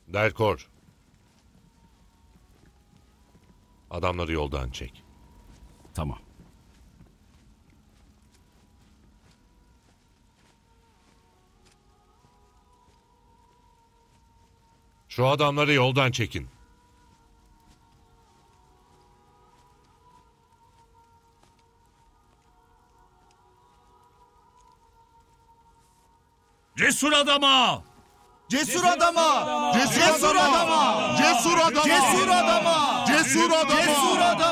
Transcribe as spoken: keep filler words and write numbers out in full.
Delkor. Adamları yoldan çek. Tamam. Şu adamları yoldan çekin. Cesur adama! Cesur adama! Cesur adama! Cesur adama! Cesur adama! Cesur adama! Cesur adama!